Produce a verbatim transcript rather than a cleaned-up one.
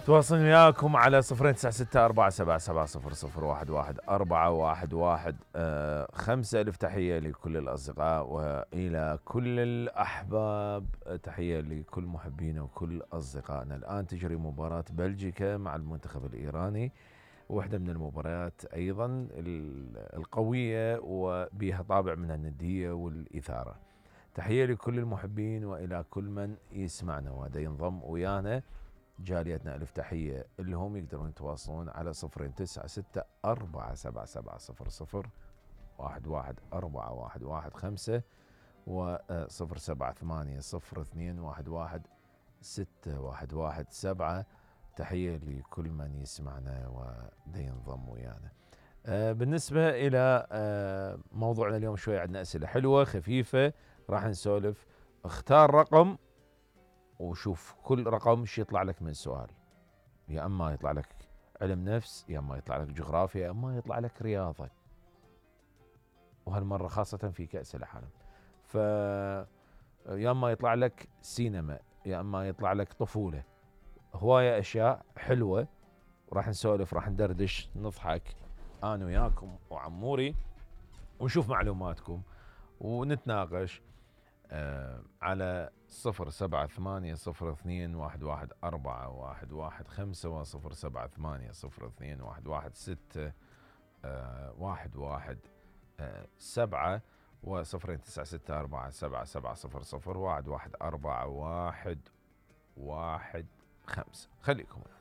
تواصل وياكم على صفرين تسعة ستة أربعة سبعة سبعة صفر صفر واحد واحد أربعة واحد واحد آه خمسة. ألف تحية لكل الأصدقاء وإلى كل الأحباب، تحية لكل محبينا وكل أصدقائنا. الآن تجري مباراة بلجيكا مع المنتخب الإيراني، واحدة من المباريات أيضا القوية وبها طابع من الندية والإثارة. تحية لكل المحبين وإلى كل من يسمعنا وهذا ينضم ويانا. جاليتنا ألف تحية اللي هم يقدرون يتواصلون على صفرين تسعة ستة أربعة سبعة سبعة صفر صفر واحد واحد أربعة واحد واحد خمسة وصفر سبعة ثمانية صفر اثنين واحد واحد ستة واحد واحد سبعة. تحية لكل من يسمعنا وده ينضم ويانا. آه بالنسبة إلى آه موضوعنا اليوم شوية عندنا أسئلة حلوة خفيفة راح نسولف. اختار رقم وشوف كل رقم شي يطلع لك من سؤال، يا أما يطلع لك علم نفس، يا أما يطلع لك جغرافيا، يا أما يطلع لك رياضة، وهالمرة خاصة في كأس العالم. ف يا أما يطلع لك سينما، يا أما يطلع لك طفولة. هواية أشياء حلوة راح نسولف، راح ندردش نضحك أنا وياكم وعموري ونشوف معلوماتكم ونتناقش آه على صفر سبعة ثمانية صفر اثنين واحد واحد أربعة واحد واحد خمسة وصفر سبعة ثمانية صفر اثنين واحد واحد ستة آه واحد واحد آه سبعة وصفرين تسعة ستة أربعة سبعة سبعة صفر صفر واحد واحد أربعة واحد واحد خمسة. خليكم